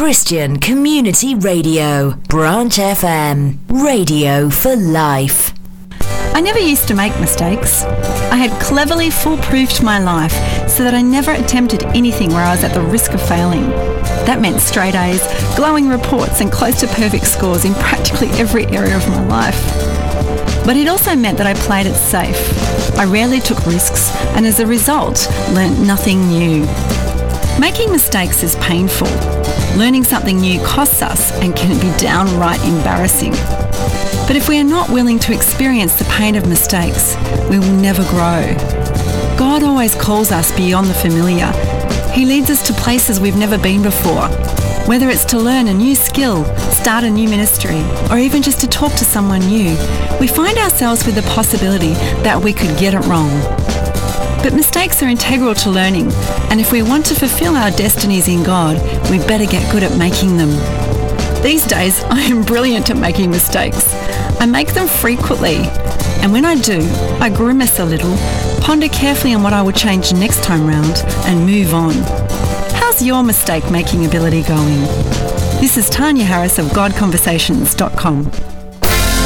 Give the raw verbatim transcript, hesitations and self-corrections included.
Christian Community Radio, Branch F M, radio for life. I never used to make mistakes. I had cleverly foolproofed my life so that I never attempted anything where I was at the risk of failing. That meant straight A's, glowing reports and close to perfect scores in practically every area of my life. But it also meant that I played it safe. I rarely took risks and as a result, learnt nothing new. Making mistakes is painful. Learning something new costs us and can be downright embarrassing. But if we are not willing to experience the pain of mistakes, we will never grow. God always calls us beyond the familiar. He leads us to places we've never been before. Whether it's to learn a new skill, start a new ministry, or even just to talk to someone new, we find ourselves with the possibility that we could get it wrong. But mistakes are integral to learning, and if we want to fulfill our destinies in God, we better get good at making them. These days, I am brilliant at making mistakes. I make them frequently, and when I do, I grimace a little, ponder carefully on what I will change next time round, and move on. How's your mistake-making ability going? This is Tanya Harris of God Conversations dot com.